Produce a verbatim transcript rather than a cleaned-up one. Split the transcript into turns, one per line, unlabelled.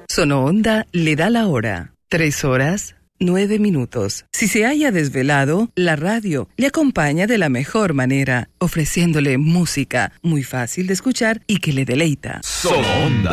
Sono Onda le da la hora. Tres horas, nueve minutos. Si se haya desvelado, la radio le acompaña de la mejor manera, ofreciéndole música muy fácil de escuchar y que le deleita.
Sono Onda.